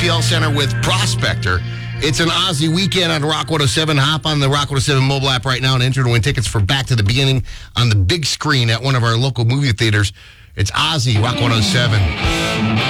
AT&T Center with Prospector. It's an Ozzy weekend on Rock 107. Hop on the Rock 107 mobile app right now and enter to win tickets for Back to the Beginning on the big screen at one of our local movie theaters. It's Ozzy, Rock 107.